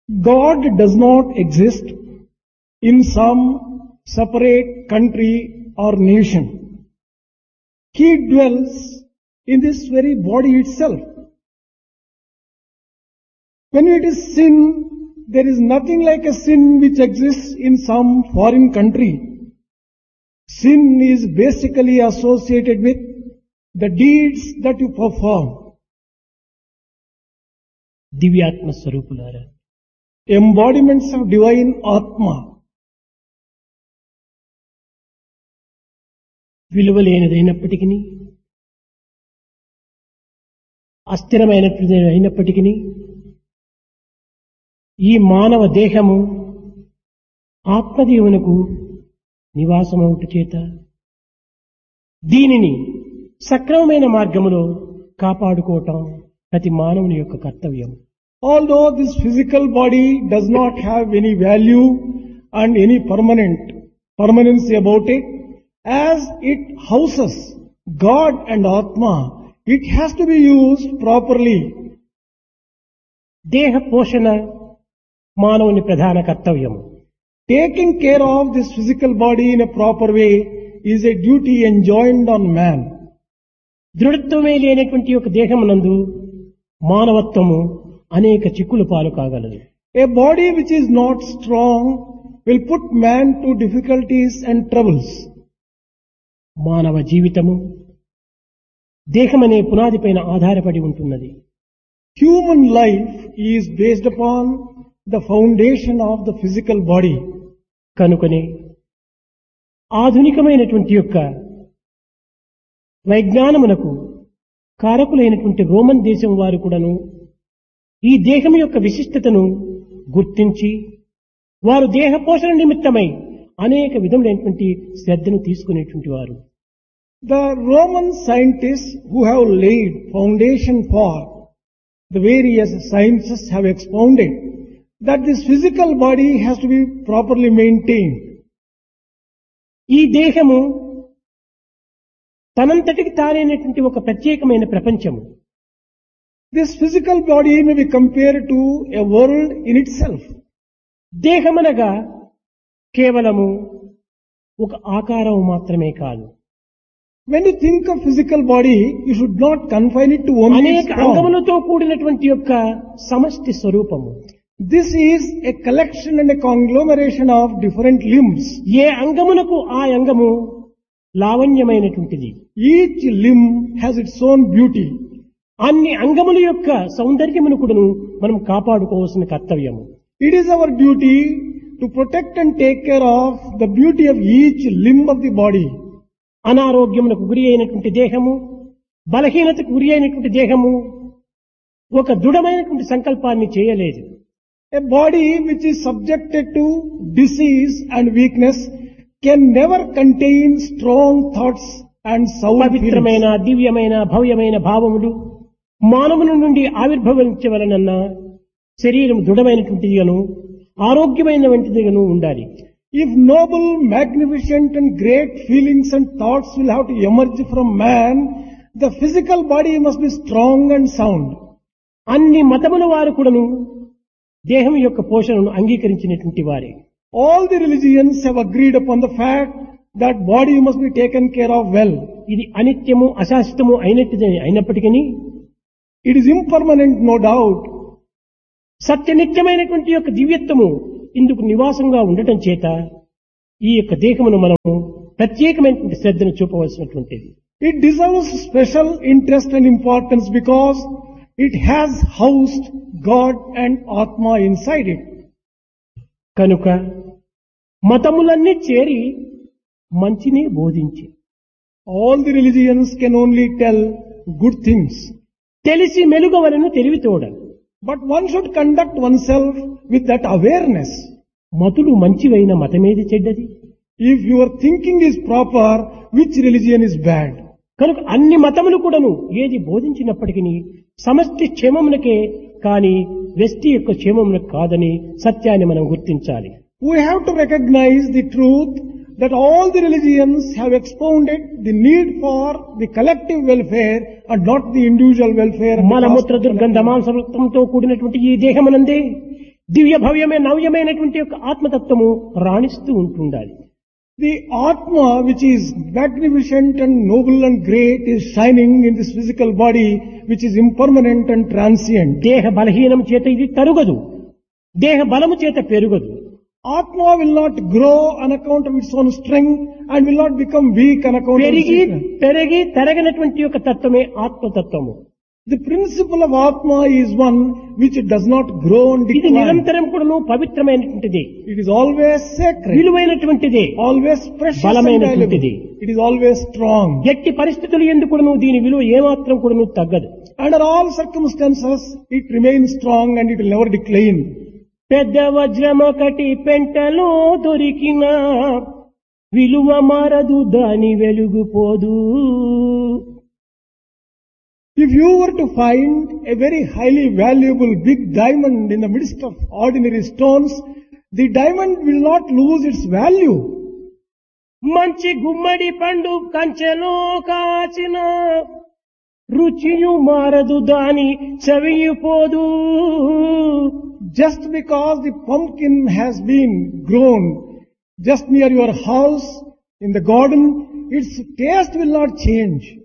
God does not exist in some separate country or nation. He dwells in this very body itself. When it is sin, there is nothing like a sin which exists in some foreign country. Sin is basically associated with the deeds that you perform. దివ్యాత్మ స్వరూపులారా, Embodiments of divine Atma. విలువలేనిదైనప్పటికీ, అస్థిరమైనప్పటికీ ఈ మానవ దేహము ఆత్మదేవునకు నివాసమవుట చేత దీనిని సక్రమమైన మార్గములో కాపాడుకోవటం ప్రతి మానవుని యొక్క కర్తవ్యం. Although this physical body does not have any value and any permanency about it, as it houses God and Atma, it has to be used properly. దేహ పోషణ మానవుని ప్రధాన కర్తవ్యం. Taking care of this physical body in a proper way is a duty enjoined on man. దృఢత్వమే లేనటువంటి ఒక దేహమునందు మానవత్వము అనేక చిక్కులు పాలు కాగలదు. A body which is not strong will put man to difficulties and troubles. మానవ జీవితము దేహమనే పునాది పైన ఆధారపడి ఉంటున్నది. Human life is based upon the foundation of the physical body. కనుకనే ఆధునికమైనటువంటి యొక్క వైజ్ఞానమునకు కారకులైనటువంటి రోమన్ దేశం వారు కూడాను ఈ దేహం యొక్క విశిష్టతను గుర్తించి వారు దేహ పోషణ నిమిత్తమై అనేక విధములైనటువంటి శ్రద్ధను తీసుకునేటువంటి వారు. The Roman scientists who have laid foundation for the various sciences have expounded that this physical body has to be properly maintained. ఈ దేహము తనంతటికి తానైనటువంటి ఒక ప్రత్యేకమైన ప్రపంచము. This physical body may be compared to a world in itself. దేహమనగా కేవలము ఒక ఆకారం మాత్రమే కాదు. When you think of physical body, you should not confine it to only its అనేక form. అంగములతో కూడినటువంటి యొక్క సమష్టి స్వరూపము. This is a collection and a conglomeration of different limbs. ఏ అంగమునకు ఆ అంగము లావణ్యమైనటువంటిది. Each limb has its own beauty. అన్ని అంగముల యొక్క సౌందర్యమును కూడాను మనం కాపాడుకోవాల్సిన కర్తవ్యము. It is our duty to protect and take care of the beauty of each limb of the body. అనారోగ్యమునకు గురి అయినటువంటి దేహము, బలహీనతకు గురి అయినటువంటి దేహము ఒక దృఢమైనటువంటి సంకల్పాన్ని చేయలేదు. A body which is subjected to disease and weakness can never contain strong thoughts and sound పవిత్రమైన feelings. దివ్యమైన భవ్యమైన భావములు మానవుని నుండి ఆవిర్భవించవలనన్నా శరీరం దృఢమైనటువంటిదిగాను ఆరోగ్యమైనటువంటిదిగాను ఉండాలి. If noble, magnificent and great feelings and thoughts will have to emerge from man, the physical body must be strong and sound. అన్ని మతముల వారు కూడాను దేహం యొక్క పోషణను అంగీకరించినటువంటి వారే. All the religions have agreed upon the fact that body must be taken care of well. ఇది అనిత్యము అశాశ్వతము అయినప్పటికీ It is impermanent, no doubt. సత్యనిత్యమైనటువంటి యొక్క దివ్యత్వము ఇందుకు నివాసంగా ఉండటం చేత ఈ యొక్క దేహమును మనము ప్రత్యేకమైనటువంటి శ్రద్ధను చూపవలసినటువంటిది. It deserves special interest and importance because it has housed God and Atma inside it. కనుక మతములన్నీ చేరి మంచిని బోధించి All the religions can only tell good things. తెలిసి మెలుగవలను తెలివితోడ. But one should conduct oneself with that awareness. మతులు మంచివైన మతమేది చెడ్డది? If your thinking is proper, which religion is bad? కనుక అన్ని మతములు కూడాను ఏది బోధించినప్పటికీ సమష్టి క్షేమమునకే కాని వ్యక్తి యొక్క క్షేమమునకు కాదని సత్యాన్ని మనం గుర్తించాలి. We have to recognize the truth that all the religions have expounded the need for the collective welfare and not the individual welfare. of the మలమూత్ర cost of దుర్గంధ మాంసవృత్తంతో కూడినటువంటి ఈ దేహమునందే దివ్య భవ్యమే నవ్యమైనటువంటి యొక్క ఆత్మతత్వము రాణిస్తూ ఉంటుండాలి. The Atma, which is magnificent and noble and great, is shining in this physical body, which is impermanent and transient. దేహ బలహీనం చేత ఇది తరుగదు, దేహ బలము చేత పెరుగదు. Atma will not grow on account of its own strength and will not become weak on account of its పెరిగి weakness. పెరిగి తరగనటువంటి యొక్క తత్వమే ఆత్మతత్వము. The principle of Atma is one which does not grow and ఇది decline. నిరంతరం కూడాను పవిత్రమైనటువంటిది, It is always sacred, విలువైనటువంటిది, always precious and బలమైనటువంటిది. valuable. It is always strong. ఎట్టి పరిస్థితులు ఎందుకును దీని విలువ ఏమాత్రం కూడాను తగ్గదు. Under all circumstances, it remains strong and it will never decline. పెద్ద వజ్రమొకటి పెంటలో దొరికిన విలువ మారదు, దాని వెలుగుపోదు. If you were to find a very highly valuable big diamond in the midst of ordinary stones, the diamond will not lose its value. మంచి గుమ్మడి పండు కంచెలో కాచిన రుచియు మారదు, దాని చవియుపోదు. Just because the pumpkin has been grown just near your house in the garden, its taste will not change.